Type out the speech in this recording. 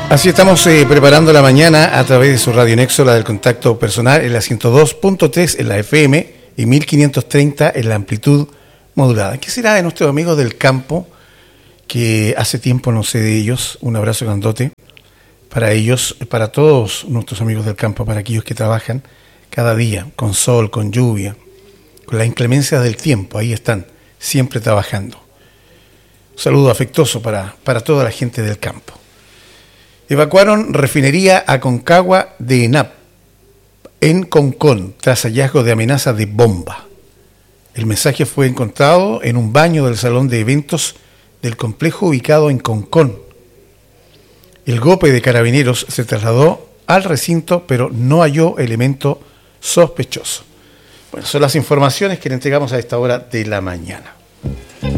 Así estamos preparando la mañana a través de su Radio Nexo, la del contacto personal, en la 102.3 en la FM y 1530 en la amplitud modulada. ¿Qué será de nuestros amigos del campo? Que hace tiempo no sé de ellos. Un abrazo grandote para ellos, para todos nuestros amigos del campo, para aquellos que trabajan cada día, con sol, con lluvia, con la inclemencia del tiempo. Ahí están, siempre trabajando. Un saludo afectuoso para toda la gente del campo. Evacuaron refinería Aconcagua de ENAP en Concón tras hallazgo de amenaza de bomba. El mensaje fue encontrado en un baño del salón de eventos del complejo ubicado en Concón. El GOPE de Carabineros se trasladó al recinto, pero no halló elemento sospechoso. Bueno, son las informaciones que le entregamos a esta hora de la mañana.